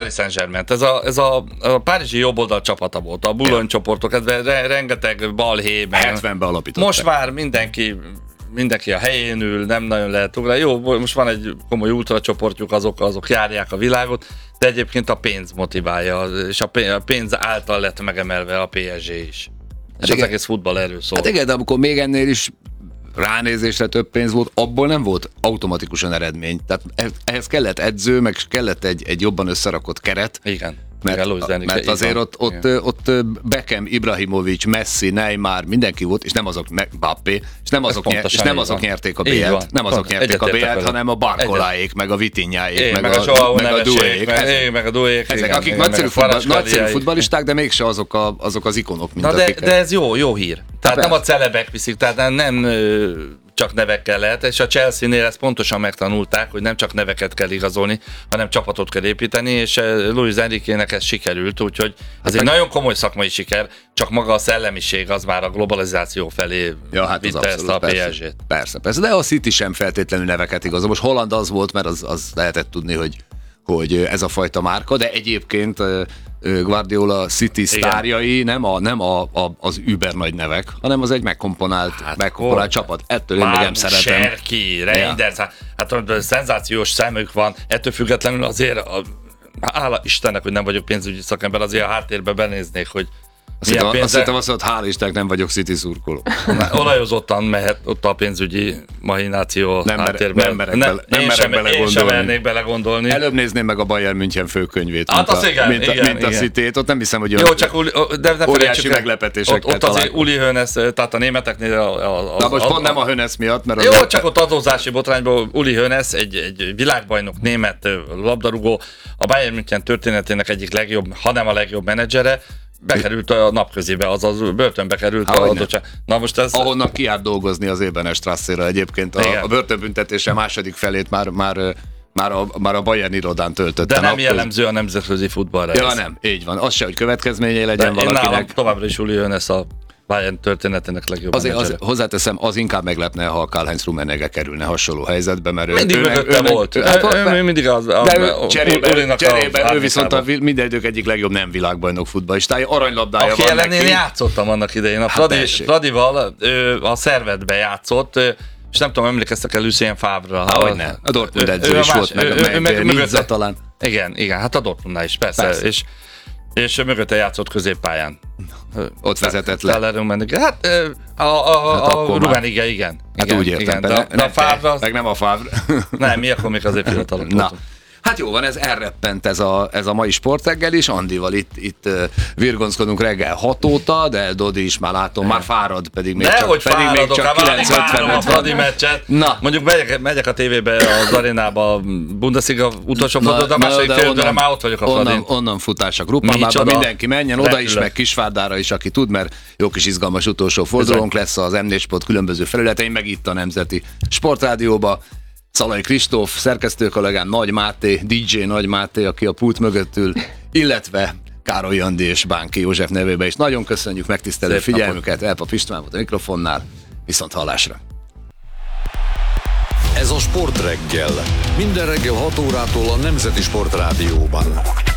Paris Saint-Germain, ez a párizsi jobboldal csapata volt, a Boulogne csoportok, rengeteg balhé. 70-ben alapították. Most már mindenki a helyén ül, nem nagyon lehet ugrani. Jó, most van egy komoly ultracsoportjuk, azok járják a világot, de egyébként a pénz motiválja, és a pénz által lett megemelve a PSG is. És az egész futball erről szól. Hát igen, de amikor még ennél is ránézésre több pénz volt, abból nem volt automatikusan eredmény. Tehát ehhez kellett edző, meg kellett egy jobban összerakott keret. Igen. Mert azért ott Beckham, Ibrahimovic, Messi, Neymar, mindenki volt, és nem azok Mbappé, és nem azok nyerték a BL-t, nem azok nyerték a BL-t, hanem a Barcoláék, meg a Vitinháék, meg a Douék. Meg a Douék. Ezek, akik nagyszerű futballisták, de mégse azok az ikonok, mint akik. De ez jó hír. Tehát nem a celebek viszik, tehát nem csak nevekkel lehet, és a Chelsea-nél ezt pontosan megtanulták, hogy nem csak neveket kell igazolni, hanem csapatot kell építeni, és Luis Enriquének ez sikerült, úgyhogy ez egy nagyon komoly szakmai siker, csak maga a szellemiség az már a globalizáció felé vitte ezt a PSG-t. Persze, de a City sem feltétlenül neveket igazol. Most Holland az volt, mert az lehetett tudni, hogy ez a fajta márka, de egyébként Guardiola City sztárjai nem az über nagy nevek, hanem az egy megkomponált csapat. Ettől én még nem szeretem. Serki, Reinders, hát szenzációs szemük van, ettől függetlenül azért hála Istennek, hogy nem vagyok pénzügyi szakember, azért a háttérbe benéznék, hogy azt hittem azt, hogy hál' Istennek nem vagyok City szurkoló. Olajozottan mehet ott a pénzügyi mahináció háttérben. Nem merek belegondolni. Én sem mernék belegondolni. Előbb nézném meg a Bayern München főkönyvét, mint a City-t. Ott nem hiszem, hogy jó, csak óriási meglepetéseket ott azért Uli Hoeneß, tehát a németeknél na most pont nem a Hoeneß miatt, mert jó, csak ott adózási botrányból Uli Hoeneß, egy világbajnok német labdarúgó, a Bayern München történetének egyik legjobb, hanem a legjobb menedzsere, bekerült a napközébe, azaz börtönbe került a adottság. Na most ez... Ahonnan ki járt dolgozni az Ebenestrasszére egyébként. A börtönbüntetése második felét már a Bayern irodán töltötte. De nem jellemző a nemzetközi futballra. Ja, nem, így van. Az se, hogy következményei legyen valakinek. Én nálam továbbra is Uli Hoeneß a Bayern történetének legjobb menedzsere. Hozzáteszem, az inkább meglepne, ha Karl-Heinz Rummenigge kerülne hasonló helyzetbe, mert mindig mögötte volt. Mindig cserébe ő viszont minden idők egyik legjobb nem világbajnok futballistája, aranylabdája van neki. Én játszottam annak idején. A Fradival a Szervedbe játszott, és nem tudom, emlékeztek el Lucien Favre-ra. Hogyne. A Dortmund edző is volt, meg Nizza talán. Igen, hát a Dortmundnál is, persze. És mögötte játszott középpályán. Ott vezetett le. Hát a Rummenigge, igen. Hát úgy értem. De a Favre... Meg nem a Favre. Nem, mi akkor még azért fiatalok voltunk. Hát jó van, ez elreppent ez a mai sportreggel is. Andival itt virgonckodunk reggel 6 óta, de Dodi is már látom, már fárad, pedig még csak 9:55 a Fradi meccset. Na. Mondjuk megyek a tévébe, az arénába, a Bundesliga utolsó forduló, de a második félidőre már ott vagyok a Fradin. Onnan futás a Gruppában, mindenki menjen oda is, meg Kisvárdára is, aki tud, mert jó kis izgalmas utolsó fordulónk lesz az M4 Sport különböző felületein, meg itt a Nemzeti Sportrádióba. Szalai Kristóf, szerkesztő kollégám, Nagy Máté, DJ Nagy Máté, aki a pult mögött ül, illetve Károly Andi és Bánki József nevében is. Nagyon köszönjük megtisztelő figyelmüket, Elpap István volt a mikrofonnál, viszont hallásra. Ez a Sportreggel. Minden reggel 6 órától a Nemzeti Sportrádióban.